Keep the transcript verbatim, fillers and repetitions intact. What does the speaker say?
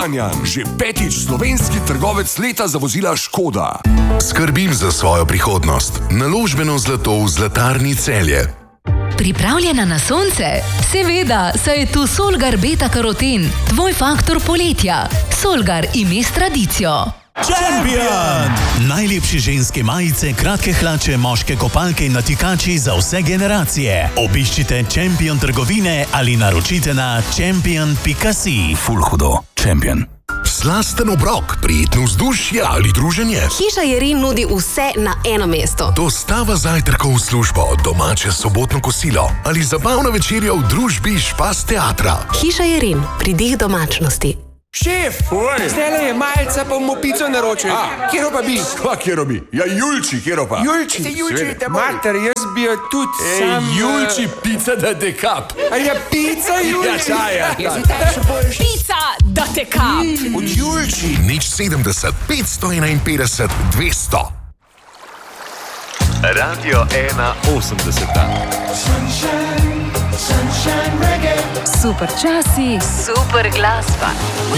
Kranjan. Že petič slovenski trgovec leta za vozila Škoda. Skrbim za svojo prihodnost. Naložbeno zlato v Zlatarni Celje. Pripravljena na sonce? Seveda, saj je tu Solgar Beta Karoten, tvoj faktor poletja. Solgar, ime s tradicijo. Champion! Najlepše ženske majice, kratke hlače, moške kopalke in natikači za vse generacije. Obiščite Champion trgovine ali naročite na champion pika si. Ful hudo. Champion. Slasten obrok, prijetno vzdušje ali druženje. Hiša Jerin nudi vse na eno mesto. Dostava zajtrkov v službo, domače sobotno kosilo ali zabavna večerja v družbi Špas teatra. Hiša Jerin, pridih domačnosti. Šef, zdajle je malca, pa bomo pico naročili. Kjero pa bi? Kva, kjero bi? Ja, Julči, kjero pa? Julči, se Julči, te mater, jaz bi jo tudi Ej, sam... Julči, pica da dekap. A ja, pica Julči? Ja, čaja. Pica, da te kap. Od Julči. Nič sedemdeset, petsto enainpetdeset, dvesto. Radio ena osemdeset. Super časi, super glasba.